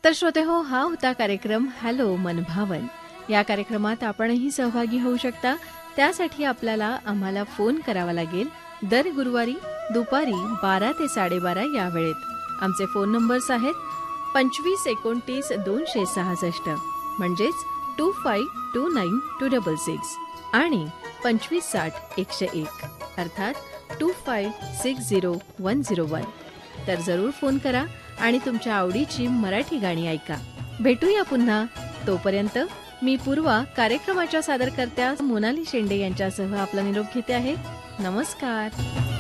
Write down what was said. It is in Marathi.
तर श्रोते हो, हा होता कार्यक्रम हॅलो मनभावन. या कार्यक्रमात आपणही सहभागी होऊ शकता. त्यासाठी आपल्याला आम्हाला फोन करावा लागेल दर गुरुवारी दुपारी 12 ते 12:30 या वेळेत. आमचे फोन नंबर्स आहेत 2529 266 म्हणजेच 2529 आणि 2560 अर्थात 2560 तर जरूर फोन करा आणि तुमच्या आवडीची मराठी गाणी ऐका. भेटूया पुन्हा. तोपर्यंत मी पूर्वा कार्यक्रमाच्या सादरकर्त्या मोनाली शेंडे यांच्यासह आपला निरोप घेते आहे. नमस्कार.